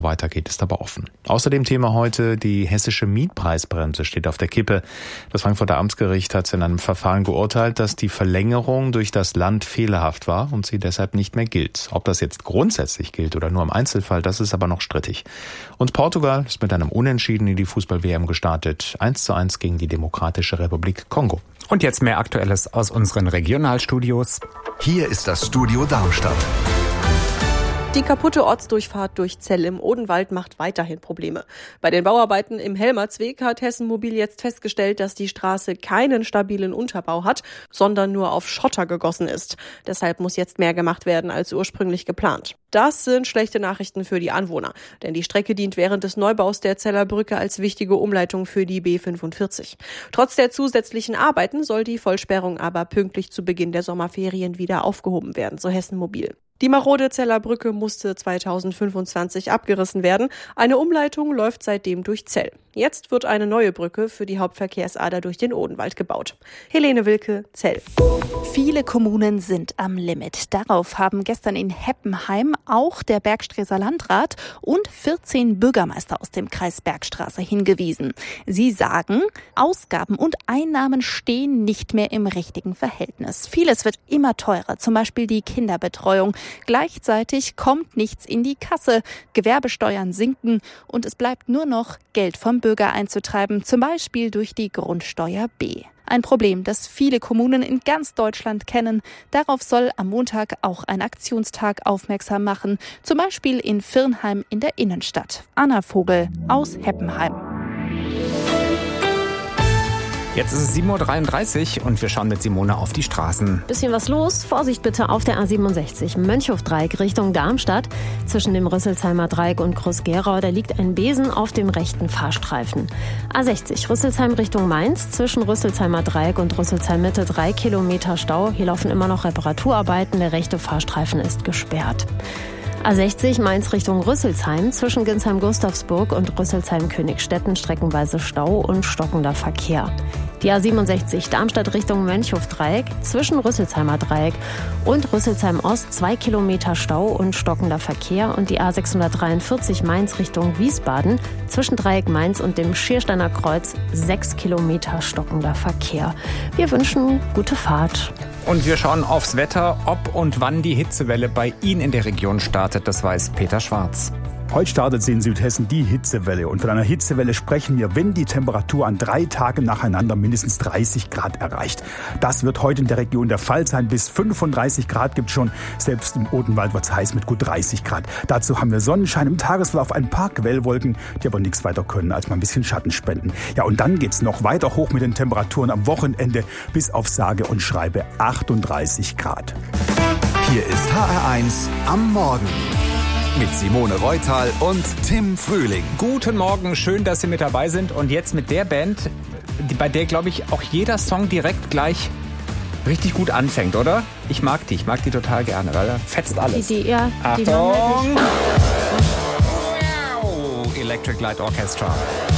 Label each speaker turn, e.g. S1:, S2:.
S1: Weiter geht es aber offen. Außerdem Thema heute, die hessische Mietpreisbremse steht auf der Kippe. Das Frankfurter Amtsgericht hat in einem Verfahren geurteilt, dass die Verlängerung durch das Land fehlerhaft war und sie deshalb nicht mehr gilt. Ob das jetzt grundsätzlich gilt oder nur im Einzelfall, das ist aber noch strittig. Und Portugal ist mit einem Unentschieden in die Fußball-WM gestartet. 1:1 gegen die Demokratische Republik Kongo.
S2: Und jetzt mehr Aktuelles aus unseren Regionalstudios.
S3: Hier ist das Studio Darmstadt.
S4: Die kaputte Ortsdurchfahrt durch Zell im Odenwald macht weiterhin Probleme. Bei den Bauarbeiten im Helmertsweg hat Hessen Mobil jetzt festgestellt, dass die Straße keinen stabilen Unterbau hat, sondern nur auf Schotter gegossen ist. Deshalb muss jetzt mehr gemacht werden als ursprünglich geplant. Das sind schlechte Nachrichten für die Anwohner, denn die Strecke dient während des Neubaus der Zeller Brücke als wichtige Umleitung für die B45. Trotz der zusätzlichen Arbeiten soll die Vollsperrung aber pünktlich zu Beginn der Sommerferien wieder aufgehoben werden, so Hessen Mobil. Die marode Zeller Brücke musste 2025 abgerissen werden. Eine Umleitung läuft seitdem durch Zell. Jetzt wird eine neue Brücke für die Hauptverkehrsader durch den Odenwald gebaut. Helene Wilke, Zell.
S5: Viele Kommunen sind am Limit. Darauf haben gestern in Heppenheim auch der Bergstreßer Landrat und 14 Bürgermeister aus dem Kreis Bergstraße hingewiesen. Sie sagen, Ausgaben und Einnahmen stehen nicht mehr im richtigen Verhältnis. Vieles wird immer teurer, zum Beispiel die Kinderbetreuung. Gleichzeitig kommt nichts in die Kasse. Gewerbesteuern sinken und es bleibt nur noch Geld vom Bürger einzutreiben, zum Beispiel durch die Grundsteuer B. Ein Problem, das viele Kommunen in ganz Deutschland kennen. Darauf soll am Montag auch ein Aktionstag aufmerksam machen, zum Beispiel in Virnheim in der Innenstadt. Anna Vogel aus Heppenheim.
S2: Jetzt ist es 7:33 Uhr und wir schauen mit Simone auf die Straßen.
S6: Bisschen was los. Vorsicht bitte auf der A67 Mönchhofdreieck Richtung Darmstadt. Zwischen dem Rüsselsheimer Dreieck und Groß-Gerau, da liegt ein Besen auf dem rechten Fahrstreifen. A60 Rüsselsheim Richtung Mainz. Zwischen Rüsselsheimer Dreieck und Rüsselsheim Mitte 3 Kilometer Stau. Hier laufen immer noch Reparaturarbeiten. Der rechte Fahrstreifen ist gesperrt. A60 Mainz Richtung Rüsselsheim, zwischen Ginsheim-Gustavsburg und Rüsselsheim-Königstetten streckenweise Stau und stockender Verkehr. Die A67 Darmstadt Richtung Mönchhofdreieck, zwischen Rüsselsheimer Dreieck und Rüsselsheim Ost 2 Kilometer Stau und stockender Verkehr. Und die A643 Mainz Richtung Wiesbaden, zwischen Dreieck Mainz und dem Schiersteiner Kreuz 6 Kilometer stockender Verkehr. Wir wünschen gute Fahrt.
S2: Und wir schauen aufs Wetter, ob und wann die Hitzewelle bei Ihnen in der Region startet. Das weiß Peter Schwarz.
S7: Heute startet sie in Südhessen die Hitzewelle. Und von einer Hitzewelle sprechen wir, wenn die Temperatur an 3 Tagen nacheinander mindestens 30 Grad erreicht. Das wird heute in der Region der Fall sein. Bis 35 Grad gibt es schon. Selbst im Odenwald wird es heiß mit gut 30 Grad. Dazu haben wir Sonnenschein im Tagesverlauf, ein paar Quellwolken, die aber nichts weiter können, als mal ein bisschen Schatten spenden. Ja, und dann geht's noch weiter hoch mit den Temperaturen am Wochenende bis auf sage und schreibe 38 Grad.
S3: Hier ist HR1 am Morgen. Mit Simone Reutal und Tim Frühling.
S2: Guten Morgen, schön, dass Sie mit dabei sind. Und jetzt mit der Band, bei der, glaube ich, auch jeder Song direkt gleich richtig gut anfängt, oder? Ich mag die total gerne, weil da fetzt alles.
S6: Die
S2: Achtung! Electric Light Orchestra.